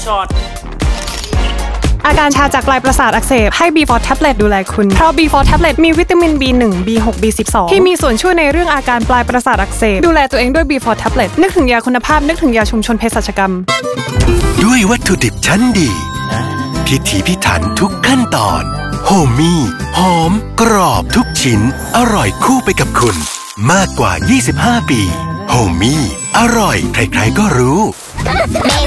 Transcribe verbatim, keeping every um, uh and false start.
ก่อนอาการชาจากปลายประสาทอักเสบให้ บี โฟร์ Tablet ดูแลคุณเพราะ บี โฟร์ Tablet มีวิตามิน บี วัน บี หก บี สิบสอง ที่มีส่วนช่วยในเรื่องอาการปลายประสาทอักเสบดูแลตัวเองด้วย บี โฟร์ Tablet นึกถึงยาคุณภาพนึกถึงยาชุมชนเภสัชกรรมด้วยวัตถุดิบชั้นดีพิถีพิถันทุกขั้นตอนโฮมี่หอมกรอบทุกชิ้นอร่อยคู่ไปกับคุณมากกว่ายี่สิบห้าปีโฮมี่อร่อยใครๆก็รู้